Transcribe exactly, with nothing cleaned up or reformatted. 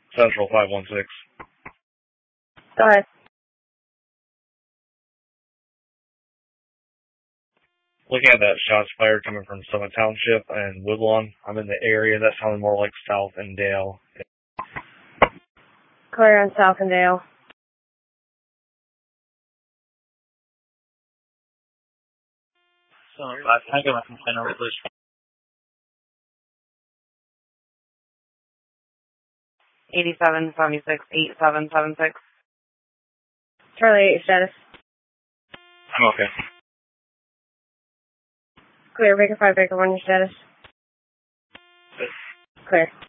Central five one six. Go ahead. Looking at that shots fired coming from Summit Township and Woodlawn. I'm in the area. That sounded more like South and Dale. Clear on South and Dale. So, uh, can I get my complaint over, please? eighty-seven seventy-six eight seven seven six. Charlie eight status. I'm okay. Clear, Baker five, Baker one, your status. Good. Clear.